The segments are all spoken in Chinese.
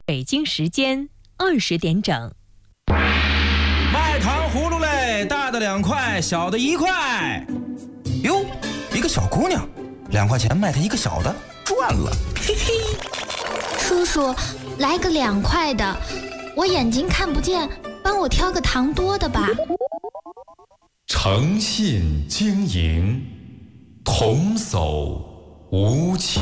北京时间20点整。 卖糖葫芦嘞，大的2块，小的1块。哟，一个小姑娘，2块钱卖她一个小的，赚了，嘿嘿。 叔叔，来个2块的，我眼睛看不见，帮我挑个糖多的吧。 诚信经营，童叟无欺。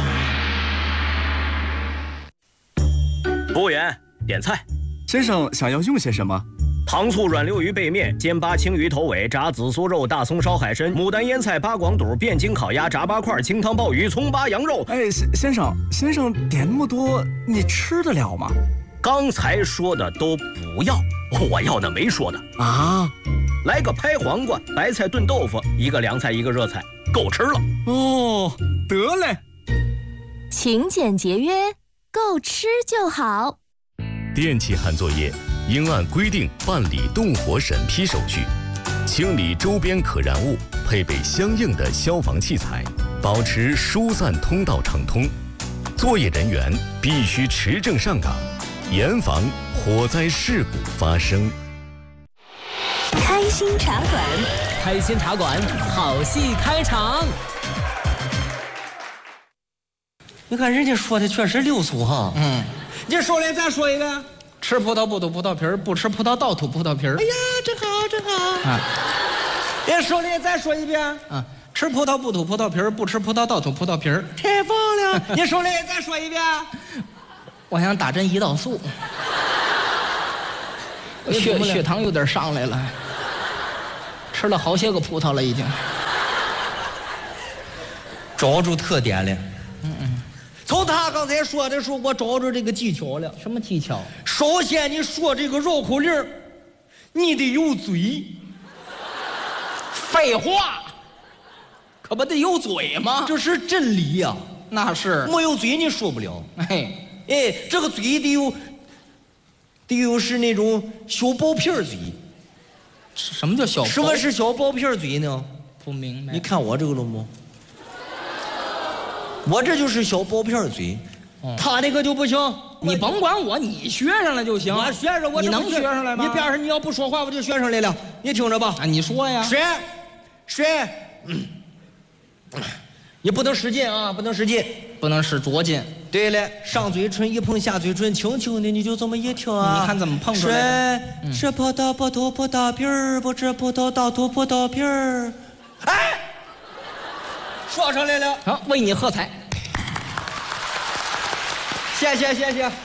服务员，点菜。 先生想要用些什么？ 糖醋软溜鱼背面、煎巴青鱼头尾、炸紫苏肉、大葱烧海参、牡丹腌菜、八广肚、变筋烤鸭、炸八块、清汤鲍鱼、葱巴羊肉。 哎，先生点那么多，你吃得了吗？ 刚才说的都不要，我要的没说的啊。 来个拍黄瓜、白菜炖豆腐，一个凉菜，一个热菜，够吃了。 哦，得嘞。 勤俭节约，够吃就好。 电气焊作业应按规定办理动火审批手续，清理周边可燃物，配备相应的消防器材，保持疏散通道畅通。作业人员必须持证上岗，严防火灾事故发生。 开心茶馆， 开心茶馆，好戏开场。 你看人家说的确实溜俗哈。你说来再说一个。 吃葡萄不吐葡萄皮儿，不吃葡萄倒吐葡萄皮儿。 哎呀，真好真好啊！你说来再说一遍啊！吃葡萄不吐葡萄皮儿，不吃葡萄倒吐葡萄皮儿。 太棒了！你说来再说一遍。 我想打针胰岛素，血糖有点上来了，吃了好些个葡萄了已经。 找住特点了。从他刚才说的时候，我找着这个技巧了。 什么技巧？ 首先，你说这个绕口令，你得有嘴。 废话，可不得有嘴吗？ 这是真理呀。 那是， 没有嘴你说不了。 哎， 这个嘴得有是那种小薄片嘴。 什么叫小？ 什么是小薄片嘴呢？ 不明白。 你看我这个了吗？我这就是小薄片嘴，他那个就不行。 你甭管我，你学上来就行。 我学上， 你能学上来吗？ 你边上你要不说话，我就学上来了。你听着吧。 啊，你说呀。 水，你不能使劲啊，不能使劲， 不能使拙劲。 对了，上嘴唇一碰下嘴唇，轻轻的你就这么一听啊。 你看怎么碰出来的？ 吃葡萄不吐葡萄皮儿，不吃葡萄倒吐葡萄皮儿。哎。说上来了， 好，为你喝彩。 谢谢。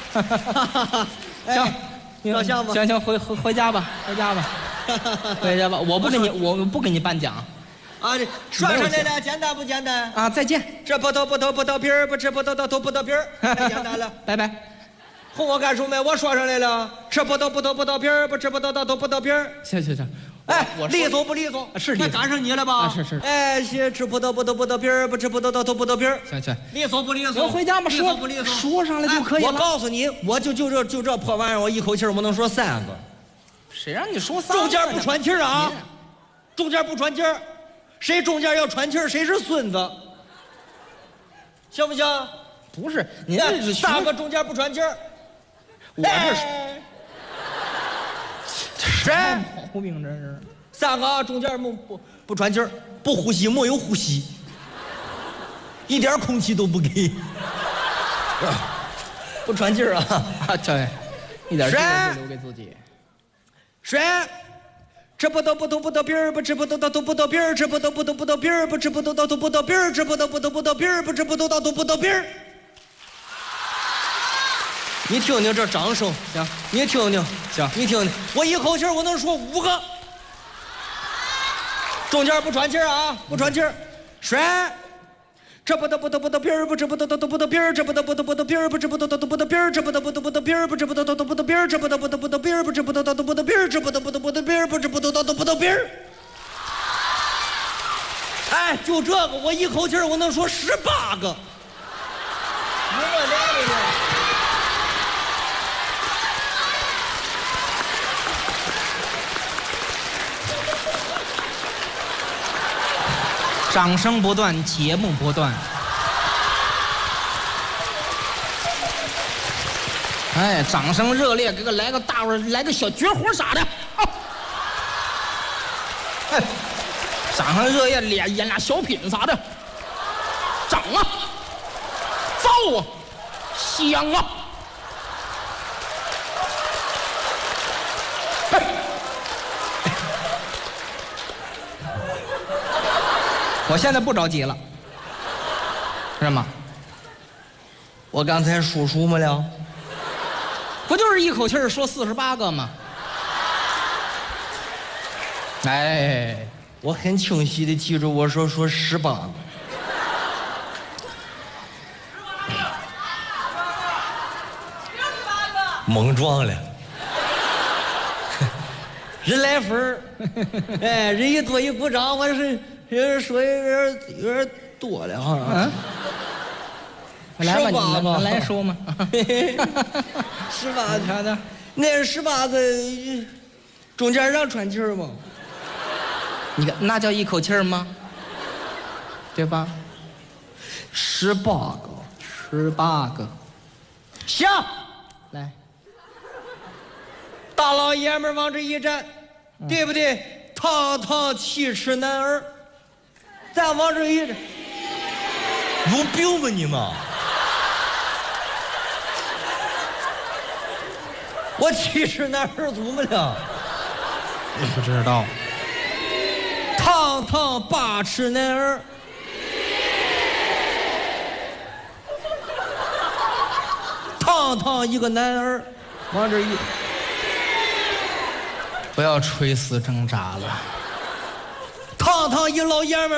行， 照相吧。 行，回家吧，回家吧。我不给你颁奖。 啊，说上来了，简单不简单？ 啊，再见。 吃葡萄不吐葡萄皮儿，不吃葡萄倒吐葡萄皮儿，太简单了。 拜拜。 哄我干什么？我说上来了，吃葡萄不吐葡萄皮儿，不吃葡萄倒吐葡萄皮儿。 行。 哎，利索不利索？ 是利索， 赶上你了吧？ 啊，是。 哎，吃葡萄不吐葡萄皮儿，不吃葡萄倒吐葡萄皮儿。 行， 利索不利索？ 我回家吧， 利索不利索？ 说上来就可以了。 我告诉你，我就这破玩意儿，我一口气我能说3个。 谁让你说3个？ 中间不喘气儿啊！中间不喘气儿，谁中间要喘气儿，谁是孙子。行不行？ 不是，您这是 3个中间不喘气儿。 我这是毛病，这是 3个中间不喘气儿，不呼吸，没有呼吸，一点空气都不给，不喘气儿啊！ 对，一点气都不留给自己。 水，吃葡萄不吐葡萄皮儿，不吃葡萄倒吐葡萄皮儿，吃葡萄不吐葡萄皮儿，不吃葡萄倒吐葡萄皮儿，吃葡萄不吐葡萄皮儿，不吃葡萄倒吐葡萄皮儿。你听听这掌声， 行， 你听听， 行， 你听听，我一口气我能说5个，中间不喘气儿啊，不喘气儿。水，吃葡萄不吐葡萄皮儿，不吃葡萄倒吐葡萄皮儿，吃葡萄不吐葡萄皮儿，不吃葡萄倒吐葡萄皮儿，吃葡萄不吐葡萄皮儿，不吃葡萄倒吐葡萄皮儿，吃葡萄不吐葡萄皮儿，不吃葡萄倒吐葡萄皮儿，吃葡萄不吐葡萄皮儿，不吃葡萄倒吐葡萄皮儿。哎，就这个，我一口气我能说18个。 掌声不断，节目不断。 哎，掌声热烈，给个来个大伙来个小绝活啥的。哎，掌声热烈，演俩小品啥的。整啊，造啊，香啊！哎，我现在不着急了，是吗？ 我刚才数数没了， 不就是一口气儿说48个吗？哎， 我很清晰的记住我说18个。猛撞了，人来分儿，哎，人一多一鼓掌，我是有人说有点多了哈。嗯， 来吧，你们来说嘛。 18个，的，那18个中间让喘气儿吗？ 你看那叫一口气儿吗？对吧 ？18个 ，18个， 行， 来。 大老爷们往这一站，对不对？堂堂7尺男儿，再往这一站，有病吧你们？我7尺男儿怎么了？ 不知道。 堂堂8尺男儿，堂堂一个男儿，往这一。 不要垂死挣扎了， 堂堂一老爷们儿。